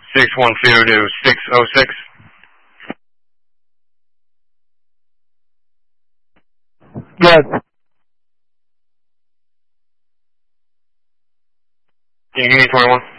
612 to 606. Yes. Can you give me 21?